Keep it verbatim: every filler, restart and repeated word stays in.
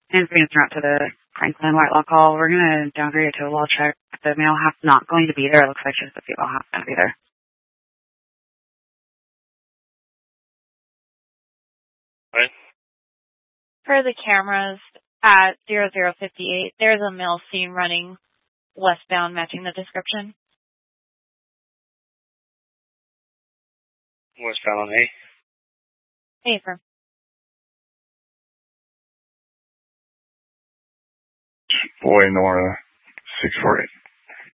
And it's being thrown out to the Franklin Whitelaw call. We're going to downgrade it to a wall check. The male half's not going to be there. It looks like just the female half's going to be there. Right. For the cameras at zero zero fifty-eight, there's a male seen running westbound matching the description. Westbound on A. A firm. Boy Nora, six four eight.